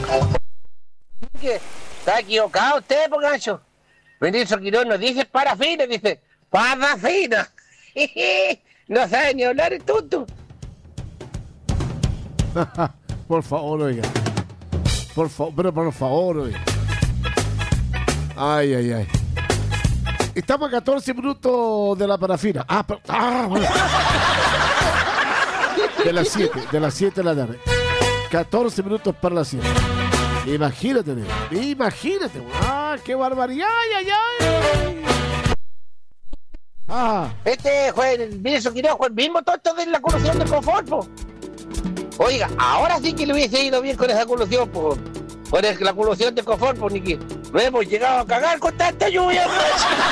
¿Qué? Está equivocado usted, po, gancho. Ministro Quirón no dice parafina, dice parafina. No sabe ni hablar el tonto. Por favor, oiga. Por favor, oiga. Ay. Estamos a 14 minutos de la parafina. Bueno. De las 7 de la tarde. 14 minutos para las 7. Imagínate. ¡Qué barbaridad! ¡Ay! Este fue el ministro Quirón, fue el mismo tonto de la colusión de confort, po. Oiga, ahora sí que le hubiese ido bien con esa colusión, po. Con la colusión de confort, po, ni que no hemos llegado a cagar con tanta lluvia, pues.